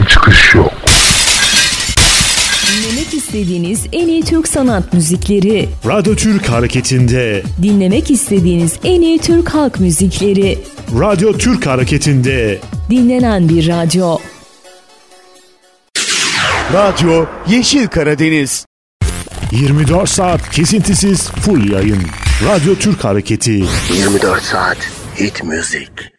çıkış yok. Dinlemek istediğiniz en iyi Türk sanat müzikleri. Radyo Türk Hareketi'nde. Dinlemek istediğiniz en iyi Türk halk müzikleri. Radyo Türk Hareketi'nde. Dinlenen bir radyo. Radyo Yeşil Karadeniz. 24 saat kesintisiz full yayın. Radyo Türk Hareketi. 24 saat hit müzik.